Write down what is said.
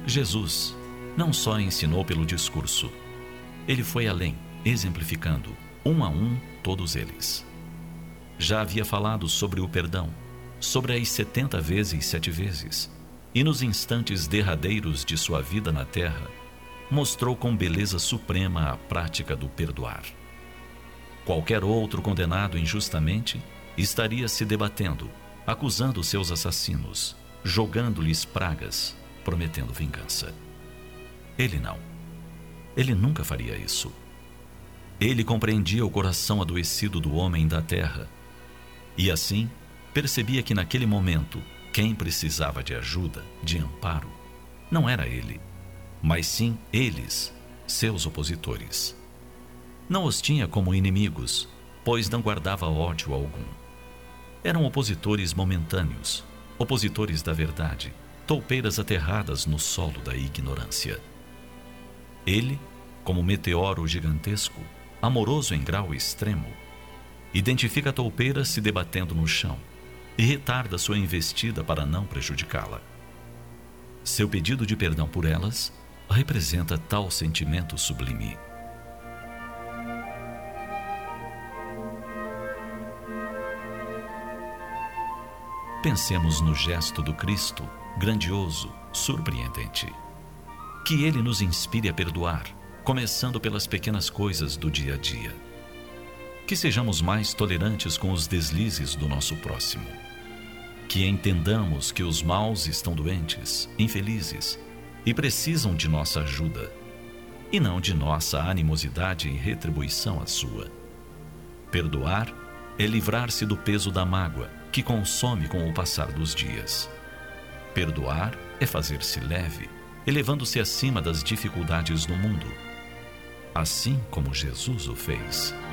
Jesus não só ensinou pelo discurso, ele foi além, exemplificando, um a um, todos eles. Já havia falado sobre o perdão, sobre as 70 vezes 7 vezes, e nos instantes derradeiros de sua vida na terra, mostrou com beleza suprema a prática do perdoar. Qualquer outro condenado injustamente estaria se debatendo, acusando seus assassinos, jogando-lhes pragas, prometendo vingança. Ele não. Ele nunca faria isso. Ele compreendia o coração adoecido do homem da terra e, assim, percebia que naquele momento quem precisava de ajuda, de amparo, não era ele, mas sim eles, seus opositores. Não os tinha como inimigos, pois não guardava ódio algum. Eram opositores momentâneos, opositores da verdade, toupeiras aterradas no solo da ignorância. Ele, como meteoro gigantesco, amoroso em grau extremo, identifica a toupeira se debatendo no chão e retarda sua investida para não prejudicá-la. Seu pedido de perdão por elas representa tal sentimento sublime. Pensemos no gesto do Cristo, grandioso, surpreendente. Que ele nos inspire a perdoar, começando pelas pequenas coisas do dia a dia. Que sejamos mais tolerantes com os deslizes do nosso próximo. Que entendamos que os maus estão doentes, infelizes e precisam de nossa ajuda, e não de nossa animosidade em retribuição à sua. Perdoar é livrar-se do peso da mágoa que consome com o passar dos dias. Perdoar é fazer-se leve, elevando-se acima das dificuldades do mundo, assim como Jesus o fez.